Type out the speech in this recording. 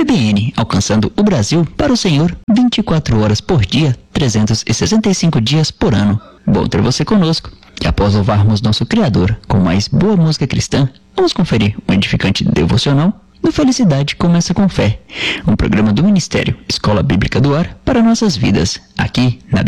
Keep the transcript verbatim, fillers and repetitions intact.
B N, alcançando o Brasil para o Senhor vinte e quatro horas por dia, trezentos e sessenta e cinco dias por ano. Bom ter você conosco. E após louvarmos nosso Criador com mais boa música cristã, vamos conferir um edificante devocional do Felicidade Começa com Fé, um programa do Ministério Escola Bíblica do Ar para nossas vidas, aqui na